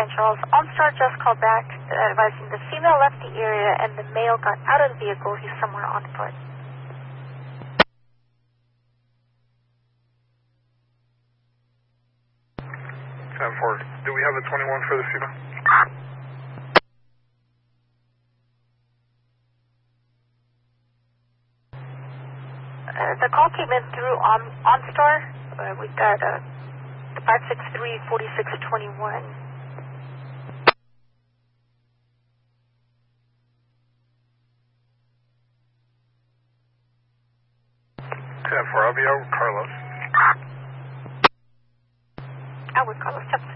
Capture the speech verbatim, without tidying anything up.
ten Charles. OnStar just called back uh, advising the female left the area and the male got out of the vehicle. He's somewhere on foot. ten four. Do we have a twenty-one for the female? Uh, the call came in through on, OnStar. Uh, we got uh, five six three, four six two one. ten four, I'll be out with Carlos. Out with Carlos,